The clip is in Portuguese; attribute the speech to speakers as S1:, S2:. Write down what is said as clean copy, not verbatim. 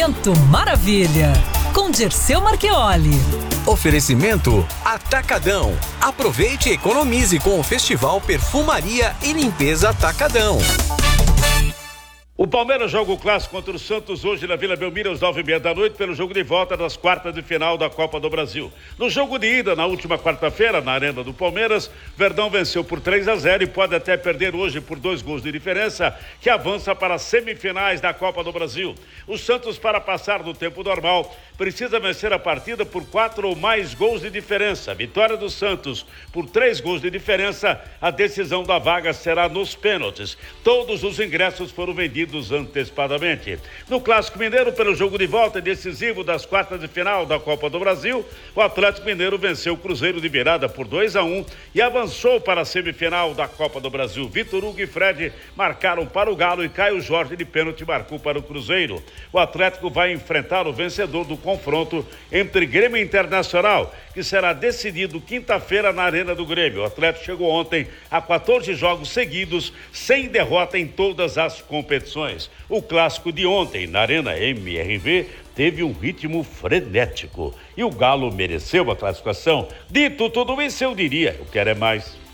S1: Momento Maravilha, com Dirceu Marchioli.
S2: Oferecimento Atacadão. Aproveite e economize com o Festival Perfumaria e Limpeza Atacadão.
S3: O Palmeiras joga o clássico contra o Santos hoje na Vila Belmiro às 9h30 da noite pelo jogo de volta das quartas de final da Copa do Brasil. No jogo de ida, na última quarta-feira, na Arena do Palmeiras, Verdão venceu por 3-0 e pode até perder hoje por 2 gols de diferença, que avança para as semifinais da Copa do Brasil. O Santos, para passar no tempo normal, precisa vencer a partida por 4 ou mais gols de diferença. Vitória do Santos por 3 gols de diferença, a decisão da vaga será nos pênaltis. Todos os ingressos foram vendidos antecipadamente. No Clássico Mineiro, pelo jogo de volta decisivo das quartas de final da Copa do Brasil, o Atlético Mineiro venceu o Cruzeiro de virada por 2-1 e avançou para a semifinal da Copa do Brasil. Vitor Hugo e Fred marcaram para o Galo e Caio Jorge de pênalti marcou para o Cruzeiro. O Atlético vai enfrentar o vencedor do confronto entre Grêmio e Internacional, que será decidido quinta-feira na Arena do Grêmio. O Atlético chegou ontem a 14 jogos seguidos, sem derrota em todas as competições. O clássico de ontem, na Arena MRV, teve um ritmo frenético e o Galo mereceu a classificação. Dito tudo isso, eu diria, eu quero é mais.